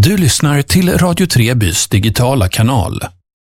Du lyssnar till Radio Trebys digitala kanal.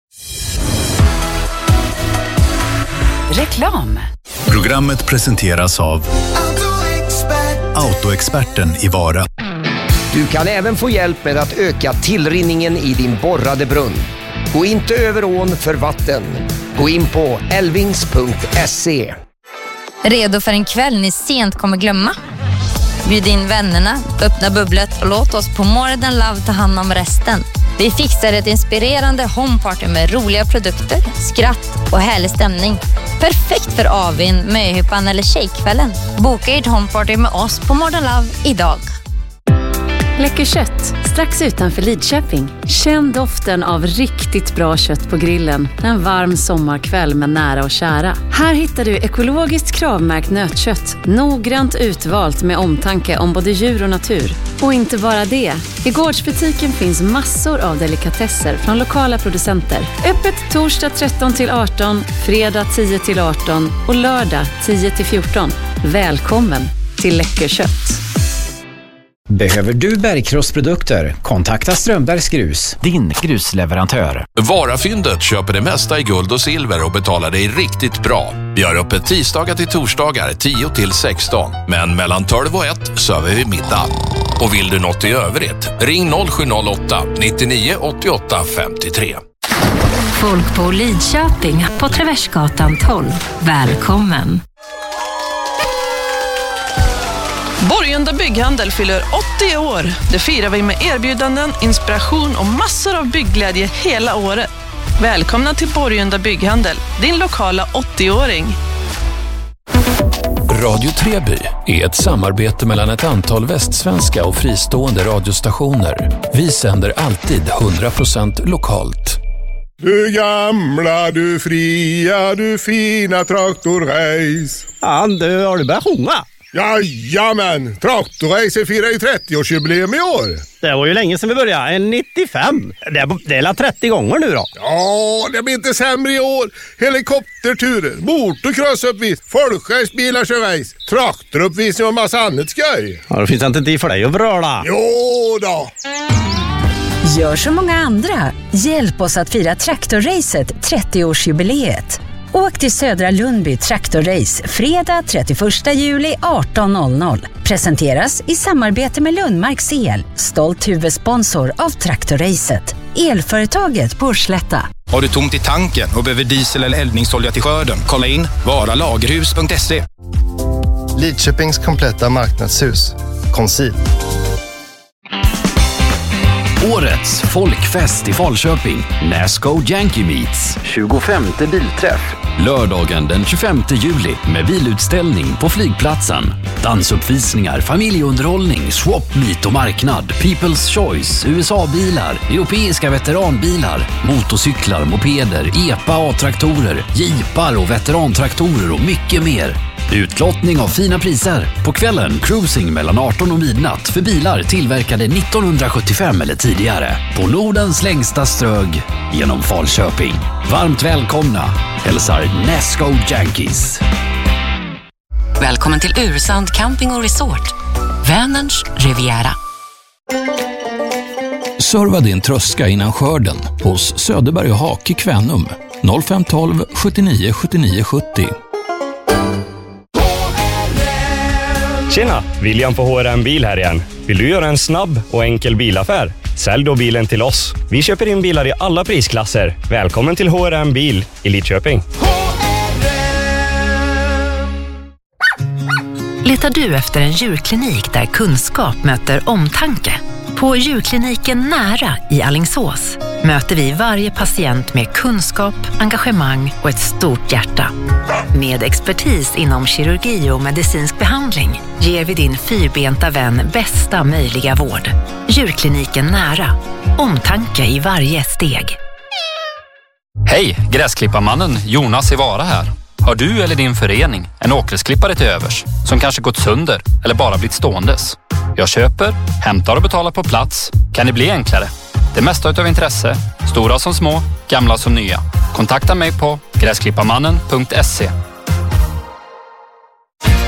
Reklam. Programmet presenteras av Autoexperten i Vara. Du kan även få hjälp med att öka tillrinningen i din borrade brunn. Gå inte över ån för vatten. Gå in på elvings.se. Redo för en kväll ni sent kommer glömma? Bjud in vännerna, öppna bubblet och låt oss på More Than Love ta hand om resten. Vi fixar ett inspirerande homeparty med roliga produkter, skratt och härlig stämning. Perfekt för avin, möhippan eller tjejkvällen. Boka ert homeparty med oss på More Than Love idag. Läcker kött, strax utanför Lidköping. Känn doften av riktigt bra kött på grillen en varm sommarkväll med nära och kära. Här hittar du ekologiskt kravmärkt nötkött, noggrant utvalt med omtanke om både djur och natur. Och inte bara det. I gårdsbutiken finns massor av delikatesser från lokala producenter. Öppet torsdag 13-18, fredag 10-18 och lördag 10-14. Välkommen till Läcker kött. Behöver du bergkrossprodukter? Kontakta Strömbergs Grus, din grusleverantör. Varafyndet köper det mesta i guld och silver och betalar dig riktigt bra. Vi har öppet tisdagar till torsdagar 10-16, men mellan 12 och 1 söver vi middag. Och vill du något i övrigt, ring 0708 99 88 53. Folk på Lidköping på Traversgatan 12. Välkommen! Borgunda Bygghandel fyller 80 år. Det firar vi med erbjudanden, inspiration och massor av byggglädje hela året. Välkomna till Borgunda Bygghandel, din lokala 80-åring. Radio Treby är ett samarbete mellan ett antal västsvenska och fristående radiostationer. Vi sänder alltid 100% lokalt. Du gamla, du fria, du fina traktorrace. Du har du börjat sjunga? Jajamän, traktorrace firar ju 30-årsjubileum i år. Det var ju länge sedan vi började, 95. Det är 30 gånger nu då. Ja, det blir inte sämre i år. Helikopterturer, motocrossuppvis, folkracebilar kör race, traktoruppvisning och massa annat skoj. Ja, det finns inte tid för dig att bröla. Jo då. Gör som många andra. Hjälp oss att fira traktorracet 30-årsjubileet. Åk till Södra Lundby Traktorrace fredag 31 juli 18.00. Presenteras i samarbete med Lundmarks El, stolt huvudsponsor av Traktorracet. Elföretaget på Slätta. Har du tomt i tanken och behöver diesel eller eldningsolja till skörden? Kolla in varalagerhus.se. Lidköpings kompletta marknadshus. Conceal. Årets folkfest i Falköping. Nasco Yankee Meets. 25:e bilträff. Lördagen den 25 juli med bilutställning på flygplatsen. Dansuppvisningar, familjeunderhållning, swap meet och marknad. People's Choice, USA-bilar, europeiska veteranbilar, motorcyklar, mopeder, EPA A-traktorer, jeepar och veterantraktorer och mycket mer. Utlottning av fina priser. På kvällen cruising mellan 18 och midnatt för bilar tillverkade 1975 eller tidigare. På Nordens längsta strög genom Falköping. Varmt välkomna. Hälsar Nasco Yankees. Välkommen till Ursand Camping och Resort. Vänerns Riviera. Serva din tröska innan skörden hos Söderberg och Hak i Kvänum. 0512 79 79 70. Tjena, William på HRM Bil här igen. Vill du göra en snabb och enkel bilaffär? Sälj då bilen till oss. Vi köper in bilar i alla prisklasser. Välkommen till HRM Bil i Lidköping. Letar du efter en djurklinik där kunskap möter omtanke? På djurkliniken Nära i Alingsås möter vi varje patient med kunskap, engagemang och ett stort hjärta. Med expertis inom kirurgi och medicinsk behandling ger vi din fyrbenta vän bästa möjliga vård. Djurkliniken Nära. Omtanke i varje steg. Hej, gräsklipparmannen Jonas i Vara här. Har du eller din förening en åkgräsklippare till övers som kanske gått sönder eller bara blivit ståendes? Jag köper, hämtar och betalar på plats. Kan det bli enklare? Det mesta utav intresse, stora som små, gamla som nya. Kontakta mig på gräsklipparmannen.se.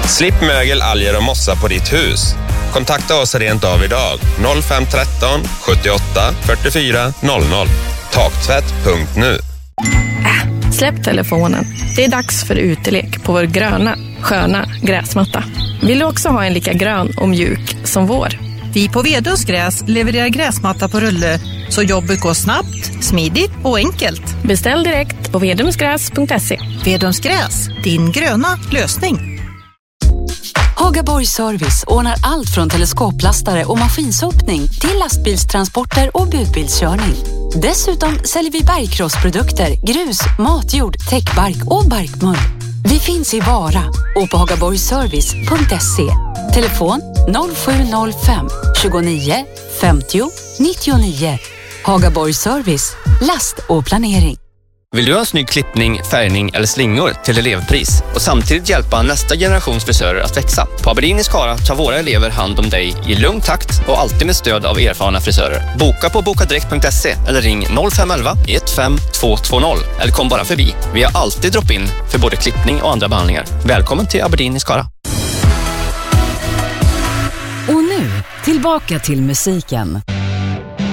Slipp mögel, alger och mossa på ditt hus. Kontakta oss rent av idag. 0513 78 44 00. Taktvätt.nu. Släpp telefonen. Det är dags för utelek på vår gröna, sköna gräsmatta. Vill du också ha en lika grön och mjuk som vår? Vi på Vedums gräs levererar gräsmatta på rulle så jobbet går snabbt, smidigt och enkelt. Beställ direkt på vedumsgräs.se. Vedums gräs, din gröna lösning. Hagaborg Service ordnar allt från teleskoplastare och maskinsopning till lastbilstransporter och budbilskörning. Dessutom säljer vi bergkrossprodukter, grus, matjord, täckbark och barkmull. Vi finns i Vara och på hagaborgservice.se. Telefon 0705 29 50 99. Hagaborg Service, last och planering. Vill du ha en snygg klippning, färgning eller slingor till elevpris och samtidigt hjälpa nästa generations frisörer att växa? På Aberdeen i Skara tar våra elever hand om dig i lugn takt och alltid med stöd av erfarna frisörer. Boka på bokadirekt.se eller ring 0511 15220 eller kom bara förbi. Vi har alltid drop-in för både klippning och andra behandlingar. Välkommen till Aberdeen i Skara. Och nu, tillbaka till musiken.